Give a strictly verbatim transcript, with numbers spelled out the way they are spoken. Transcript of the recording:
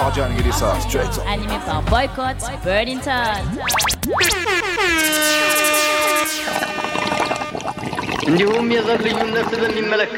Marjan, get this off straight up. Animé par Boycott Birdington. Ndi hum yazalli yunna sidan min malak